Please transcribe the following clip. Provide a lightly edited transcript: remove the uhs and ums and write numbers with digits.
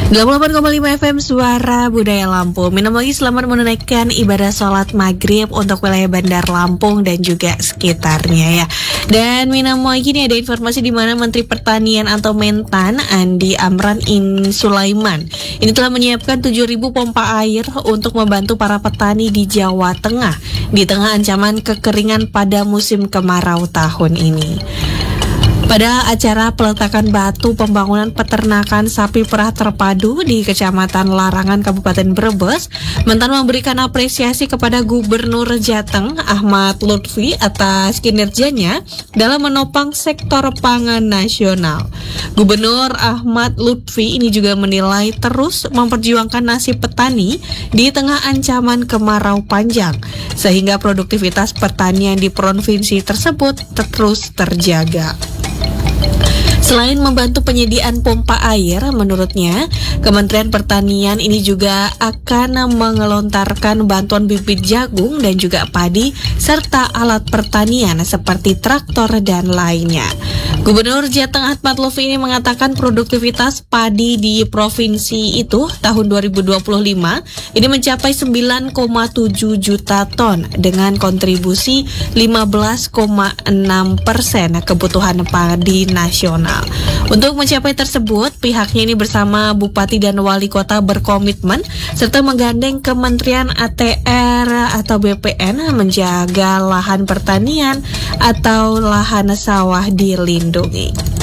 88,5 FM Suara Budaya Lampung. Minum lagi selamat menunaikan ibadah sholat maghrib untuk wilayah Bandar Lampung dan juga sekitarnya ya. Dan minum lagi ini ada informasi di mana Menteri Pertanian atau Mentan Andi Amran Sulaiman ini telah menyiapkan 7.000 pompa air untuk membantu para petani di Jawa Tengah di tengah ancaman kekeringan pada musim kemarau tahun ini. Pada acara peletakan batu pembangunan peternakan sapi perah terpadu di Kecamatan Larangan, Kabupaten Brebes, Mentan memberikan apresiasi kepada Gubernur Jateng Ahmad Lutfi atas kinerjanya dalam menopang sektor pangan nasional. Gubernur Ahmad Lutfi ini juga menilai terus memperjuangkan nasib petani di tengah ancaman kemarau panjang, sehingga produktivitas pertanian di provinsi tersebut terus terjaga. Selain membantu penyediaan pompa air, menurutnya Kementerian Pertanian ini juga akan mengelontarkan bantuan bibit jagung dan juga padi serta alat pertanian seperti traktor dan lainnya. Gubernur Jateng Ahmad Lutfi ini mengatakan produktivitas padi di provinsi itu tahun 2025 ini mencapai 9,7 juta ton dengan kontribusi 15,6% kebutuhan padi nasional. Untuk mencapai tersebut, pihaknya ini bersama Bupati dan Wali Kota berkomitmen serta menggandeng Kementerian ATR atau BPN menjaga lahan pertanian atau lahan sawah dilindungi.